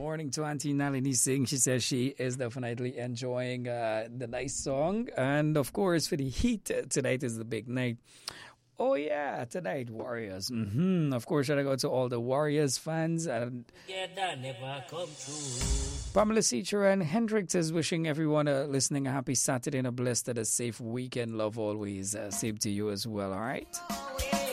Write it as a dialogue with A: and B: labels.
A: morning to Auntie Nalini Singh. She says she is definitely enjoying the nice song. And of course, for the heat, tonight is the big night. Oh, yeah, tonight, Warriors. Of course, should I go to all the Warriors fans? And
B: that never come true.
A: Pamela Seacher and Hendrix is wishing everyone listening a happy Saturday and a blessed and a safe weekend. Love always. Same to you as well, all right?